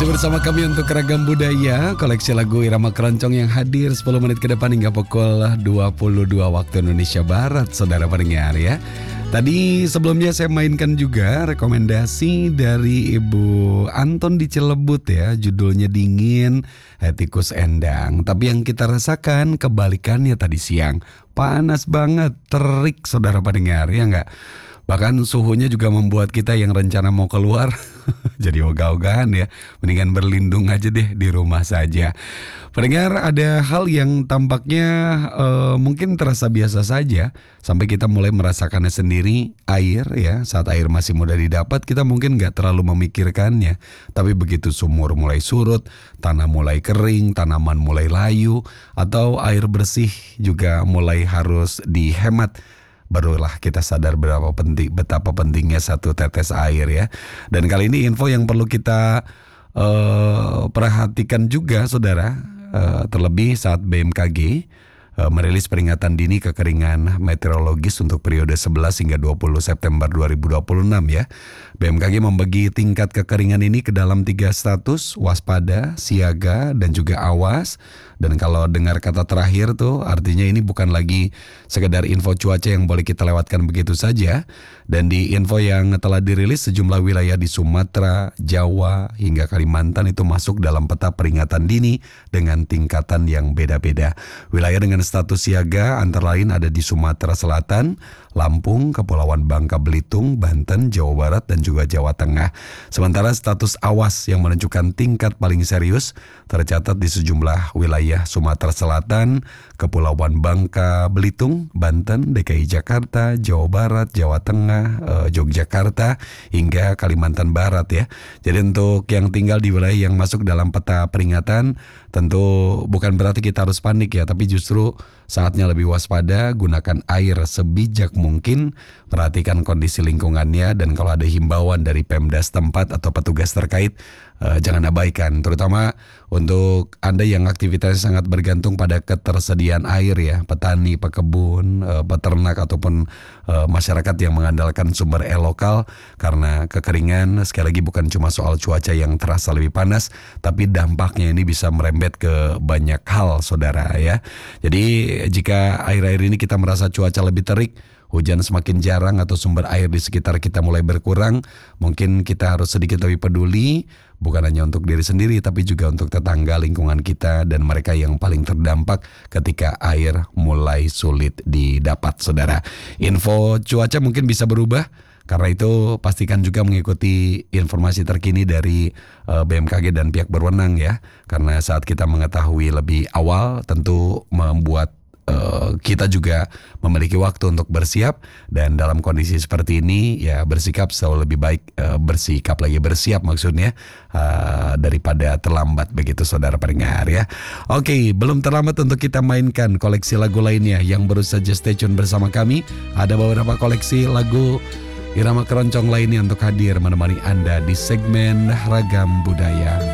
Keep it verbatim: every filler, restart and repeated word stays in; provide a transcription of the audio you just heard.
Masih bersama kami untuk Ragam Budaya, koleksi lagu Irama Keroncong yang hadir sepuluh menit ke depan hingga pukul dua puluh dua waktu Indonesia Barat, saudara pendengar ya. Tadi sebelumnya saya mainkan juga rekomendasi dari Ibu Anton di Cilebut ya, judulnya Dingin, Tikus Endang. Tapi yang kita rasakan kebalikannya tadi siang, panas banget, terik saudara pendengar ya enggak? Bahkan suhunya juga membuat kita yang rencana mau keluar jadi ogah-ogahan ya. Mendingan berlindung aja deh di rumah saja. Pendengar, ada hal yang tampaknya uh, mungkin terasa biasa saja sampai kita mulai merasakannya sendiri. Air ya, saat air masih mudah didapat kita mungkin gak terlalu memikirkannya. Tapi begitu sumur mulai surut, tanah mulai kering, tanaman mulai layu, atau air bersih juga mulai harus dihemat, barulah kita sadar berapa penting, betapa pentingnya satu tetes air ya. Dan kali ini info yang perlu kita uh, perhatikan juga saudara, uh, terlebih saat B M K G uh, merilis peringatan dini kekeringan meteorologis untuk periode sebelas hingga dua puluh September dua ribu dua puluh enam ya. B M K G membagi tingkat kekeringan ini ke dalam tiga status, waspada, siaga, dan juga awas. Dan kalau dengar kata terakhir tuh artinya ini bukan lagi sekedar info cuaca yang boleh kita lewatkan begitu saja. Dan di info yang telah dirilis, sejumlah wilayah di Sumatera, Jawa, hingga Kalimantan itu masuk dalam peta peringatan dini dengan tingkatan yang beda-beda. Wilayah dengan status siaga antara lain ada di Sumatera Selatan, Lampung, Kepulauan Bangka Belitung, Banten, Jawa Barat, dan juga Jawa Tengah. Sementara status awas yang menunjukkan tingkat paling serius tercatat di sejumlah wilayah Sumatera Selatan, Kepulauan Bangka Belitung, Banten, D K I Jakarta, Jawa Barat, Jawa Tengah, eh, Yogyakarta, hingga Kalimantan Barat ya. Jadi untuk yang tinggal di wilayah yang masuk dalam peta peringatan, tentu bukan berarti kita harus panik ya, tapi justru saatnya lebih waspada, gunakan air sebijak mungkin, perhatikan kondisi lingkungannya, dan kalau ada himbauan dari Pemda setempat atau petugas terkait, eh, jangan abaikan, terutama untuk Anda yang aktivitasnya sangat bergantung pada ketersediaan air ya, petani, pekebun, eh, peternak, ataupun eh, masyarakat yang mengandalkan sumber air lokal. Karena kekeringan sekali lagi bukan cuma soal cuaca yang terasa lebih panas, tapi dampaknya ini bisa merembet ke banyak hal saudara ya. Jadi jika akhir-akhir ini kita merasa cuaca lebih terik, hujan semakin jarang, atau sumber air di sekitar kita mulai berkurang, mungkin kita harus sedikit lebih peduli, bukan hanya untuk diri sendiri, tapi juga untuk tetangga, lingkungan kita, dan mereka yang paling terdampak ketika air mulai sulit didapat, saudara. Info cuaca mungkin bisa berubah, karena itu pastikan juga mengikuti informasi terkini dari uh, B M K G dan pihak berwenang ya. Karena saat kita mengetahui lebih awal, tentu membuat Uh, kita juga memiliki waktu untuk bersiap, dan dalam kondisi seperti ini ya bersikap selalu lebih baik, uh, bersikap lagi bersiap maksudnya uh, daripada terlambat begitu saudara pendengar ya. Oke, okay, belum terlambat untuk kita mainkan koleksi lagu lainnya yang baru saja stay tune bersama kami. Ada beberapa koleksi lagu Irama Keroncong lainnya untuk hadir menemani Anda di segmen Ragam Budaya.